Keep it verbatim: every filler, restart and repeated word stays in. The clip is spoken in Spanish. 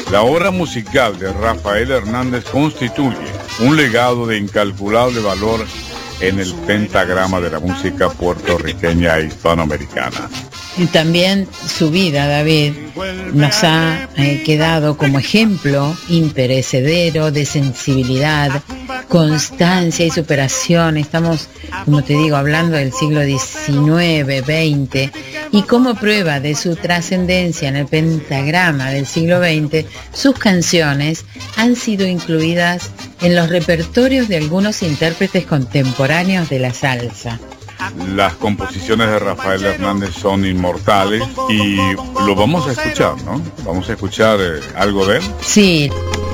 La obra musical de Rafael Hernández constituye un legado de incalculable valor en el pentagrama de la música puertorriqueña e hispanoamericana. Y también su vida, David, nos ha eh, quedado como ejemplo imperecedero de sensibilidad, constancia y superación. Estamos, como te digo, hablando del siglo diecinueve, veinte, y como prueba de su trascendencia en el pentagrama del siglo veinte, sus canciones han sido incluidas en los repertorios de algunos intérpretes contemporáneos de la salsa. Las composiciones de Rafael Hernández son inmortales y lo vamos a escuchar, ¿no? Vamos a escuchar eh, algo de él. Sí.